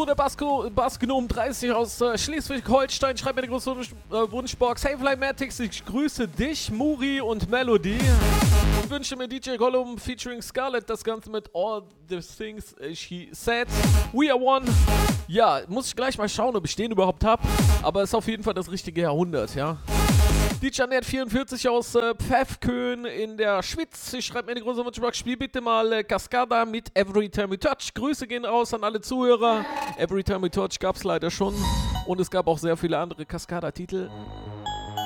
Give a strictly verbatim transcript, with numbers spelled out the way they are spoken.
So, der Basko, Baskgnom dreißig aus äh, Schleswig-Holstein schreibt mir eine große äh, Wunschbox. Hey Flymatix, ich grüße dich, Muri und Melody. Und wünsche mir D J Gollum featuring Scarlett das Ganze mit All the Things She Said. We Are One. Ja, muss ich gleich mal schauen, ob ich den überhaupt habe. Aber ist auf jeden Fall das richtige Jahrhundert, ja. D J Net vierundvierzig aus äh, Pfäffkön in der Schweiz. Ich schreibe mir eine große Wunschbox. Spiel bitte mal äh, Cascada mit Every Time We Touch. Grüße gehen raus an alle Zuhörer. Every Time We Touch gab es leider schon. Und es gab auch sehr viele andere Cascada-Titel.